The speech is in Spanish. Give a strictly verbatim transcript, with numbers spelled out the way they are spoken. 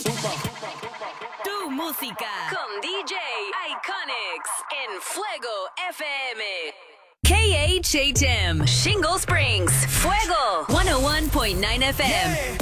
Tu música Con D J Iconics en Fuego F M. K H H M, Shingle Springs, Fuego, one oh one point nine F M.